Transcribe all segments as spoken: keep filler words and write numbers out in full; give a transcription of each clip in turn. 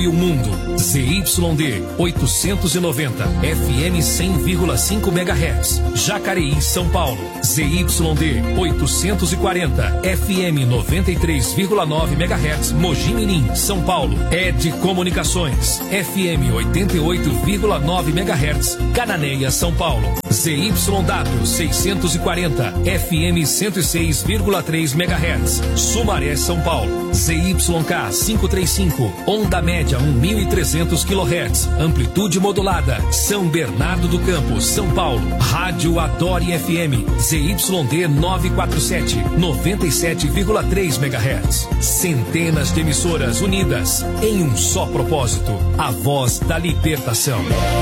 e o mundo. Z Y D oitocentos e noventa, F M cem vírgula cinco megahertz, Jacareí, São Paulo. Z Y D oitocentos e quarenta, F M noventa e três vírgula nove megahertz, Mogi Mirim, São Paulo. Ed Comunicações, F M oitenta e oito vírgula nove megahertz, Cananéia, São Paulo. Z Y W seiscentos e quarenta, F M cento e seis vírgula três megahertz, Sumaré, São Paulo. Z Y K quinhentos e trinta e cinco, onda média mil e trezentos quilohertz, amplitude modulada, São Bernardo do Campo, São Paulo. Rádio Adore F M, Z Y D novecentos e quarenta e sete, noventa e sete vírgula três megahertz. Centenas de emissoras unidas em um só propósito, a voz da libertação.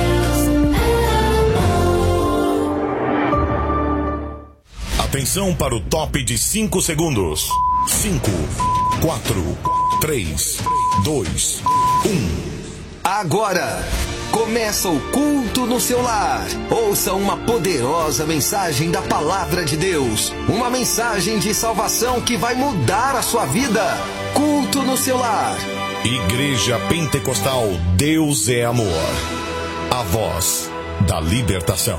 Atenção para o top de cinco segundos. cinco, quatro, três, dois, um. Agora começa o culto no seu lar. Ouça uma poderosa mensagem da palavra de Deus. Uma mensagem de salvação que vai mudar a sua vida. Culto no seu lar. Igreja Pentecostal Deus é Amor. A voz da libertação.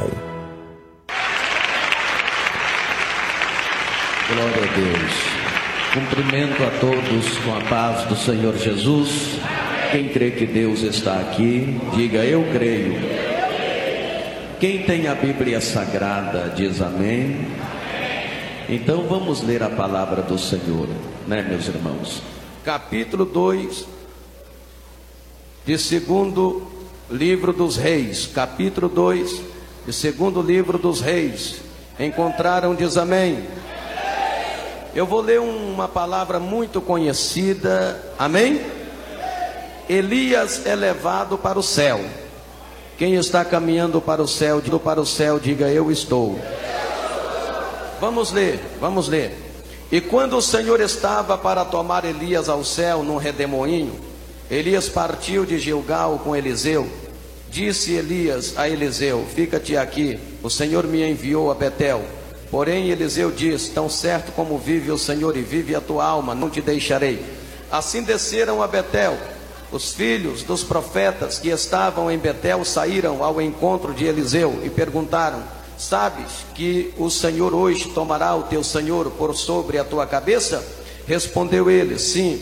Glória a Deus. Cumprimento a todos com a paz do Senhor Jesus. Quem crê que Deus está aqui, diga eu creio. Quem tem a Bíblia Sagrada diz amém. Então vamos ler a palavra do Senhor, né, meus irmãos? Capítulo dois de segundo livro dos reis. Capítulo dois de segundo livro dos reis. Encontraram, diz amém. Eu vou ler uma palavra muito conhecida, amém? Elias é levado para o céu. Quem está caminhando para o céu, para o céu, diga eu estou. Vamos ler, vamos ler. E quando o Senhor estava para tomar Elias ao céu num redemoinho, Elias partiu de Gilgal com Eliseu. Disse Elias a Eliseu: fica-te aqui, o Senhor me enviou a Betel. Porém Eliseu diz: tão certo como vive o Senhor e vive a tua alma, não te deixarei. Assim desceram a Betel. Os filhos dos profetas que estavam em Betel saíram ao encontro de Eliseu e perguntaram: sabes que o Senhor hoje tomará o teu senhor por sobre a tua cabeça? Respondeu ele: sim.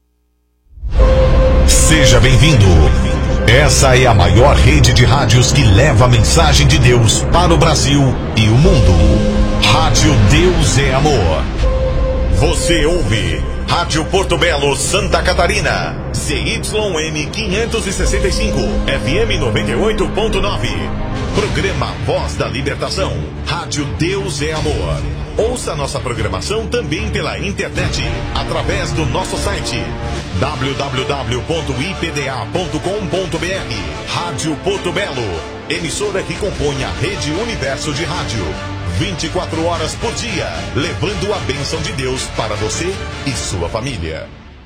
Seja bem-vindo. Essa é a maior rede de rádios que leva a mensagem de Deus para o Brasil e o mundo. Rádio Deus é Amor. Você ouve Rádio Porto Belo, Santa Catarina, Z Y M quinhentos e sessenta e cinco, F M noventa e oito ponto nove. Programa Voz da Libertação. Rádio Deus é Amor. Ouça nossa programação também pela internet, através do nosso site w w w ponto i p d a ponto com ponto b r. Rádio Porto Belo, emissora que compõe a rede Universo de Rádio. vinte e quatro horas por dia, levando a bênção de Deus para você e sua família.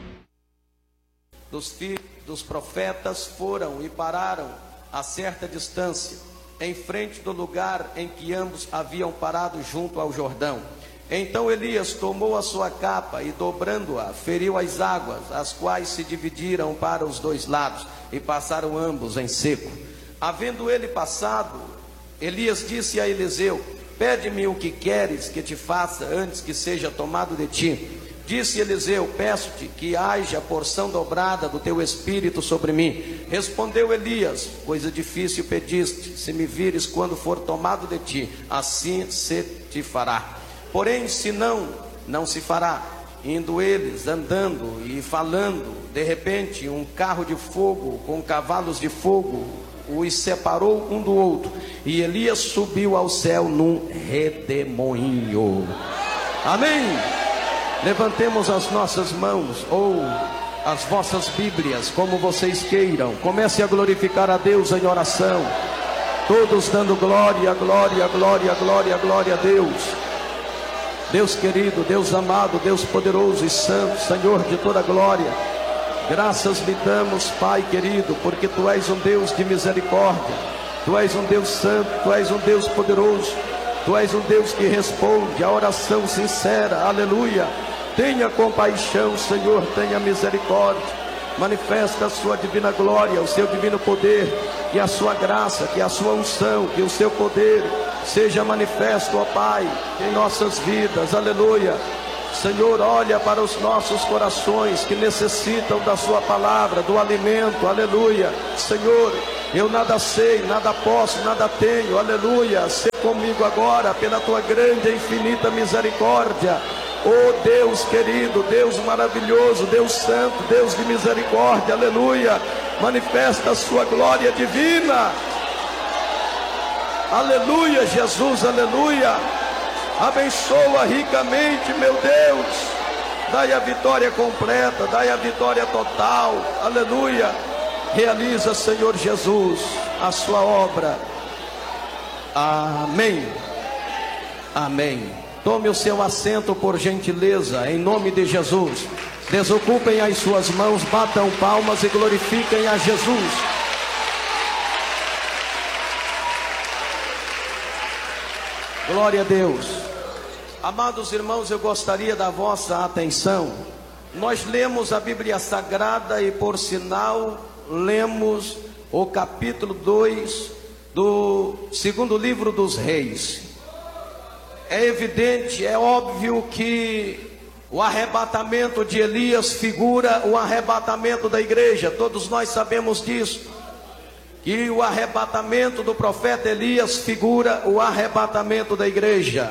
Dos filhos dos profetas foram e pararam a certa distância, em frente do lugar em que ambos haviam parado junto ao Jordão. Então Elias tomou a sua capa e, dobrando-a, feriu as águas, as quais se dividiram para os dois lados, e passaram ambos em seco. Havendo ele passado, Elias disse a Eliseu: pede-me o que queres que te faça antes que seja tomado de ti. Disse Eliseu: peço-te que haja porção dobrada do teu espírito sobre mim. Respondeu Elias: coisa difícil pediste, se me vires quando for tomado de ti, assim se te fará. Porém, se não, não se fará. Indo eles, andando e falando, de repente um carro de fogo com cavalos de fogo os separou um do outro, e Elias subiu ao céu num redemoinho. Amém? Levantemos as nossas mãos ou as vossas Bíblias, como vocês queiram. Comece a glorificar a Deus em oração, todos dando glória, glória, glória, glória, glória a Deus. Deus querido, Deus amado, Deus poderoso e santo, Senhor de toda glória, graças lhe damos, Pai querido, porque Tu és um Deus de misericórdia, Tu és um Deus santo, Tu és um Deus poderoso, Tu és um Deus que responde a oração sincera, aleluia. Tenha compaixão, Senhor, tenha misericórdia. manifesta a sua divina glória, o seu divino poder, que a sua graça, que a sua unção, que o seu poder seja manifesto, ó Pai, em nossas vidas, aleluia. Senhor, olha para os nossos corações que necessitam da sua palavra, do alimento, aleluia. Senhor, eu nada sei, nada posso, nada tenho, aleluia. Sê comigo agora, pela tua grande e infinita misericórdia. Oh Deus querido, Deus maravilhoso, Deus santo, Deus de misericórdia, aleluia. Manifesta a sua glória divina. Aleluia, Jesus, aleluia. Abençoa ricamente, meu Deus. Dai a vitória completa, dai a vitória total, aleluia. Realiza, Senhor Jesus, a sua obra. Amém. Amém. Tome o seu assento, por gentileza, em nome de Jesus. Desocupem as suas mãos, batam palmas e glorifiquem a Jesus. Glória a Deus. Amados irmãos, eu gostaria da vossa atenção. Nós lemos a Bíblia Sagrada e, por sinal, lemos o capítulo dois do segundo livro dos Reis. É evidente, é óbvio que o arrebatamento de Elias figura o arrebatamento da igreja. Todos nós sabemos disso. E o arrebatamento do profeta Elias figura o arrebatamento da igreja.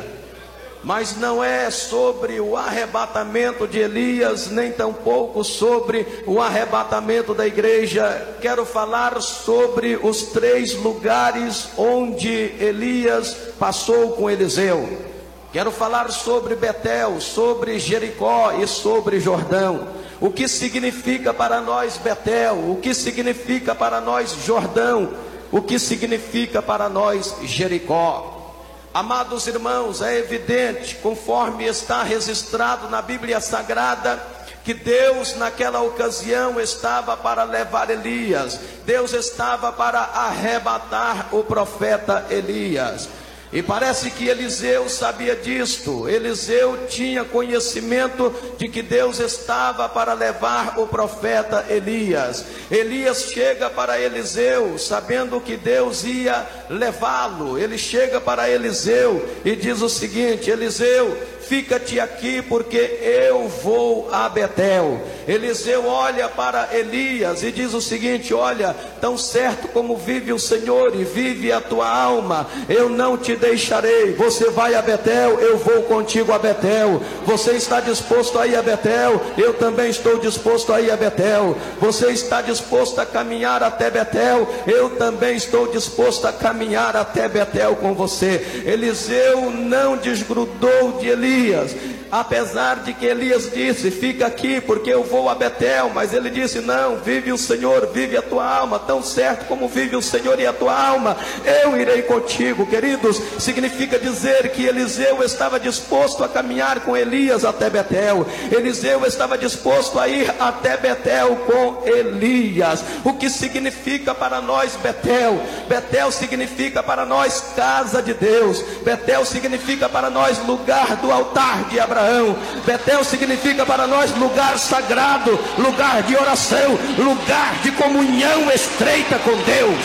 Mas não é sobre o arrebatamento de Elias, nem tampouco sobre o arrebatamento da igreja. Quero falar sobre os três lugares onde Elias passou com Eliseu. Quero falar sobre Betel, sobre Jericó e sobre Jordão. O que significa para nós Betel? O que significa para nós Jordão? O que significa para nós Jericó? Amados irmãos, é evidente, conforme está registrado na Bíblia Sagrada, que Deus naquela ocasião estava para levar Elias. Deus estava para arrebatar o profeta Elias. E parece que Eliseu sabia disto. Eliseu tinha conhecimento de que Deus estava para levar o profeta Elias. Elias chega para Eliseu, sabendo que Deus ia levá-lo. Ele chega para Eliseu e diz o seguinte: Eliseu, fica-te aqui, porque eu vou a Betel. Eliseu olha para Elias e diz o seguinte: olha, tão certo como vive o Senhor e vive a tua alma, eu não te deixarei. Você vai a Betel, eu vou contigo a Betel. Você está disposto a ir a Betel? Eu também estou disposto a ir a Betel. Você está disposto a caminhar até Betel? Eu também estou disposto a caminhar até Betel com você. Eliseu não desgrudou de Elias, apesar de que Elias disse: fica aqui, porque eu vou a Betel. Mas ele disse: não, vive o Senhor, vive a tua alma, tão certo como vive o Senhor e a tua alma, eu irei contigo. Queridos, significa dizer que Eliseu estava disposto a caminhar com Elias até Betel. Eliseu estava disposto a ir até Betel com Elias. O que significa para nós Betel? Betel significa para nós casa de Deus. Betel significa para nós lugar do altar de Abraão. Betel significa para nós lugar sagrado, lugar de oração, lugar de comunhão estreita com Deus.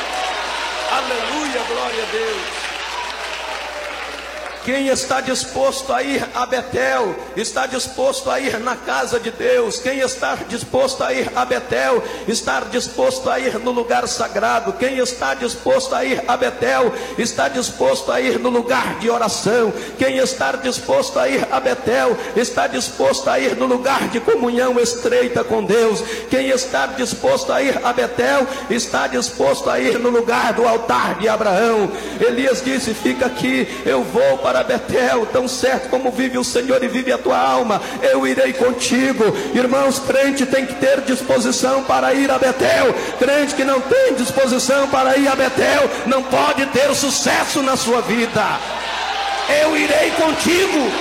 Aleluia, glória a Deus. Quem está disposto a ir a Betel, está disposto a ir na casa de Deus. Quem está disposto a ir a Betel, está disposto a ir no lugar sagrado. Quem está disposto a ir a Betel, está disposto a ir no lugar de oração. Quem está disposto a ir a Betel, está disposto a ir no lugar de comunhão estreita com Deus. Quem está disposto a ir a Betel, está disposto a ir no lugar do altar de Abraão. Elias disse: fica aqui, eu vou para para Betel, tão certo como vive o Senhor e vive a tua alma, eu irei contigo. Irmãos, crente tem que ter disposição para ir a Betel. Crente que não tem disposição para ir a Betel não pode ter sucesso na sua vida. Eu irei contigo.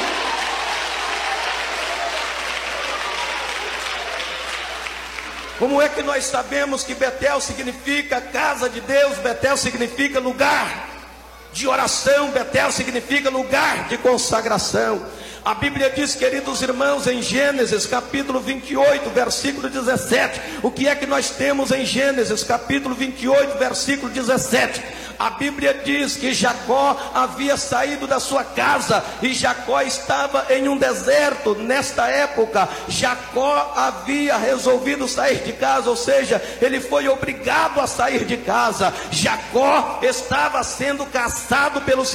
Como é que nós sabemos que Betel significa casa de Deus? Betel significa lugar de oração. Betel significa lugar de consagração. A Bíblia diz, queridos irmãos, em Gênesis capítulo vinte e oito, versículo dezessete. O que é que nós temos em Gênesis capítulo vinte e oito, versículo dezessete? A Bíblia diz que Jacó havia saído da sua casa e Jacó estava em um deserto. Nesta época, Jacó havia resolvido sair de casa, ou seja, ele foi obrigado a sair de casa. Jacó estava sendo caçado pelos